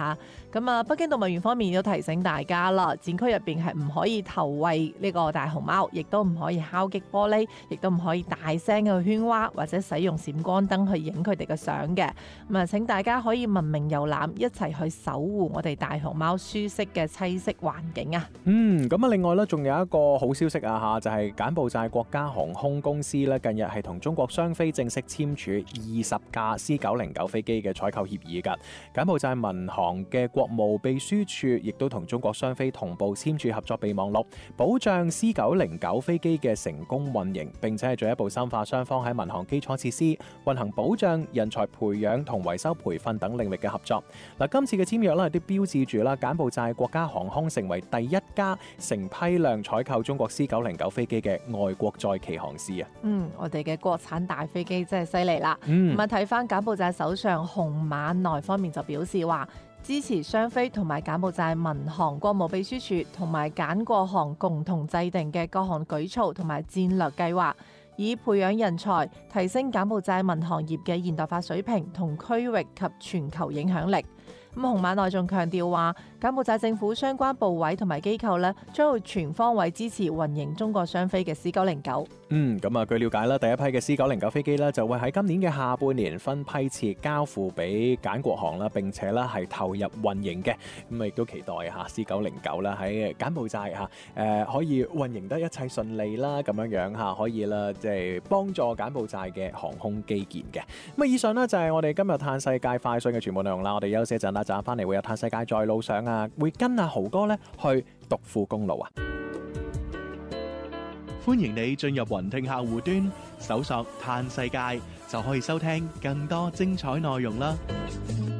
吓。咁啊，北京動物園方面都提醒大家啦，展區入邊係唔可以投餵呢個大熊貓，亦都唔可以敲擊玻璃，亦都唔可以大聲嘅喧嘩或者使用閃光燈去影佢哋嘅相嘅。咁啊，請大家可以文明遊覽，一齊去守護我哋大熊貓舒適嘅棲息環境啊！ 咁啊，另外咧，仲有一個好消息啊吓，就係柬埔寨國家航空公司咧，近日係同中國商飛正式簽署20架 C909 飛機嘅採購協議噶。柬埔寨民航嘅國務秘書處亦都同中國商飛同步簽署合作備忘錄，保障 C909 飛機嘅成功運營，並且係進一步深化雙方喺民航基礎設施、運行保障、人才培養同維修培訓等領域嘅合作。嗱，今次嘅簽約咧，都標誌住啦，柬埔寨國家航空成為第一家成批量採購中國 C909 飛機嘅外國載旗航司啊！ 我哋嘅國產大飛機真係犀利啦！咁啊，睇翻柬埔寨首相洪瑪奈方面就表示話，支持商飛同埋柬埔寨民航國務秘書處同埋柬國航共同制定嘅各項舉措同埋戰略計劃，以培養人才，提升柬埔寨民航業嘅現代化水平同區域及全球影響力。咁洪瑪奈仲強調話，柬埔寨政府相關部委同埋機構咧，將會全方位支持運營中國商飛嘅 C909。 咁啊，據了解啦，第一批嘅 C909 飛機咧就會喺今年嘅下半年分批次交付俾柬國航啦，並且咧係投入運營嘅。咁啊，亦都期待吓 C909啦喺柬埔寨可以運營得一切順利啦，咁樣吓可以啦，即係幫助柬埔寨嘅航空基建嘅。咁啊，以上呢就係我哋今日嘆世界快訊嘅全部內容啦。我哋休息一陣啦，陣翻嚟會有嘆世界在路上啊，會跟阿豪哥咧去獨富公路啊。 歡迎你進入雲聽客戶端，搜索嘆世界就可以收聽更多精彩內容啦。